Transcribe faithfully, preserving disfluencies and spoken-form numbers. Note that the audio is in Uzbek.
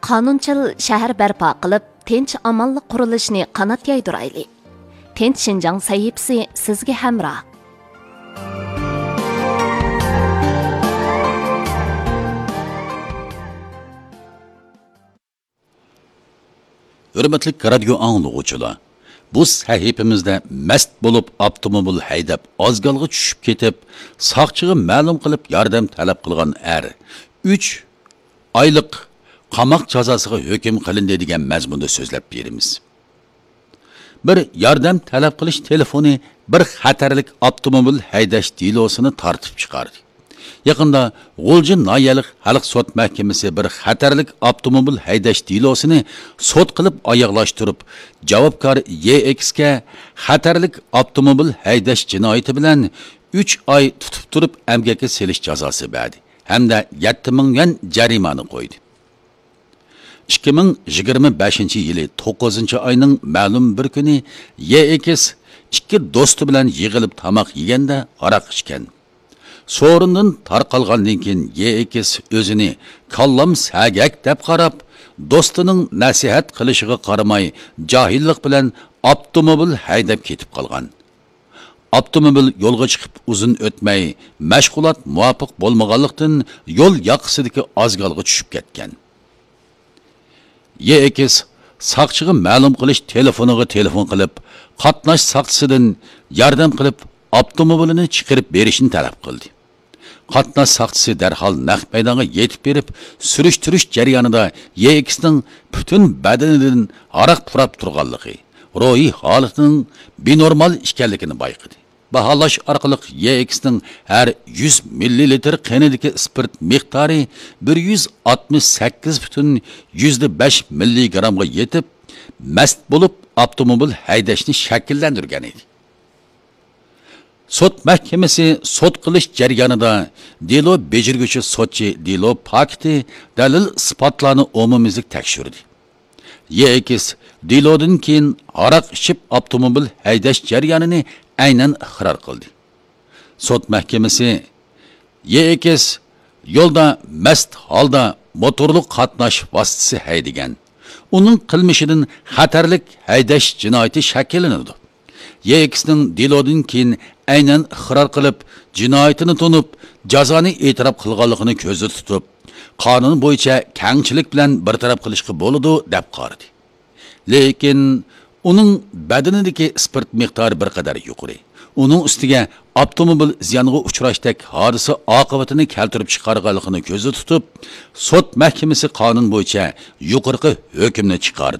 qonunchil shahar barpo qilib, tinch amonlik qurilishini qanot yaydiraylik. Tinch Şinjan sahifasi sizga hamroh. Hürmetli radyo anlıqçılar, bu sahifimizde mest bulup avtomobil haydab azgalga tushib ketib, saqchiga ma'lum qilib yordam talab qilgan er uch oylik qamoq jazosiga hukm qilindi degan mazmunda so'zlab beramiz. Bir yordam talab qilish telefoni bir xatarlik avtomobil haydash delosini tartib chiqardi. Yaqında G'o'lji noyalik xalq sud mahkamasi bir xatarlik avtomobil haydash delosini sud qilib oyoqlashtirib, javobgar Y X ga xatarlik avtomobil haydash jinoyati bilan uch oy tutib turib amgakka selish jazosi berdi hamda yetti ming yuan jarimani qo'ydi. ikki ming yigirma beshinchi yili to'qqizinchi oyning ma'lum bir kuni Y X ikki do'sti bilan yig'ilib tamoq yeganda aroq ichgan. Sorundan tarqalgandan keyin Y X o'zini kallam sagak deb qarab, do'stining nasihat qilishiga qaramay, jahillik bilan avtomobil haydab ketib qolgan. Avtomobil yo'lga chiqib uzun o'tmay, mashg'ulot muvofiq bo'lmaganlikdan yo'l yoqasidagi azgalga tushib ketgan. Y X saqchiga ma'lum qilish telefoniga telefon qilib, qatnash saqchisidan yordam qilib, avtomobilini chiqarib berishni talab qildi. Qatnash saqchisi darhol naq maydonga yetib berib, surishtirish jarayonida Y X'ning butun badanidan aroq purab turganligi, ruhiy holatining benormal ekanligini bayqadi. Baholash orqali Y X'ning har yuz millilitr qanidagi spirt miqdori bir yuz oltmish sakkiz butun besh milligramga yetib, mast bo'lib avtomobil haydashni shakllantirgan edi. Sud mahkamasi sud qilish jarayonida delo bejirguchi sudchi delo pakti dalil isbotlarni umumiylik tekshirdi. Y X delodan keyin aroq ichib avtomobil haydash jarayonini aynan iqror qildi. Sud mahkamasi Y X yo'lda mast holda motorli qatnash vositasi haydagan. Uning qilmishidan xatarlik haydash jinoyati shakllanadi. Y X'ning delodan keyin aynan iqror qilib, jinoyatini tunib, jazoni e'tirof qilganligini ko'zda tutib, qonun bo'yicha kengchilik bilan bartaraf qilishga bo'ladi deb qaradi. Lekin uning badanidagi spirt miqdori bir qadar yuqori. Uning ustiga avtomobil ziyonga uchrashdek hodisa oqibatini keltirib chiqarganligini ko'zda tutib, sud mahkamasi qonun bo'yicha yuqorqi hukmni chiqardi.